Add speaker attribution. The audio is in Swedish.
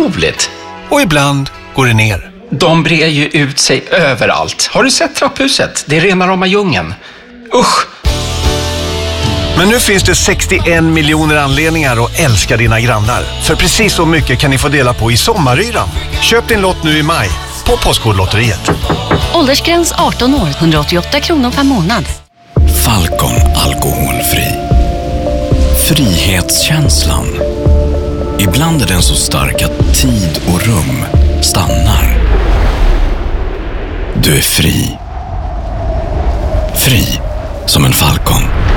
Speaker 1: otroligt.
Speaker 2: Och ibland går det ner.
Speaker 1: De brer ju ut sig överallt. Har du sett trapphuset? Det är rena rama djungeln. Usch!
Speaker 2: Men nu finns det 61 miljoner anledningar att älska dina grannar. För precis så mycket kan ni få dela på i sommaryran. Köp din lott nu i maj på Postkodlotteriet.
Speaker 3: Åldersgräns 18 år, 188 kronor per månad.
Speaker 4: Falcon alkoholfri. Frihetskänslan. Ibland är den så stark att tid och rum stannar. Du är fri. Fri som en falcon.